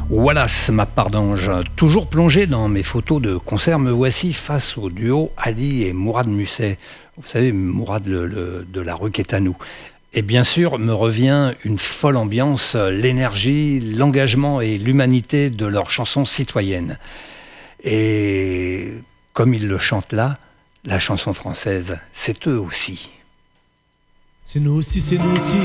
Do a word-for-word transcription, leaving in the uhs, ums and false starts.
Wallace, ma part d'ange, toujours plongé dans mes photos de concert, me voici face au duo Ali et Mourad Musset. Vous savez, Mourad le, le, de la rue Quétanou. Et bien sûr, me revient une folle ambiance, l'énergie, l'engagement et l'humanité de leurs chansons citoyennes. Et comme ils le chantent là, la chanson française, c'est eux aussi. C'est nous aussi, c'est nous aussi.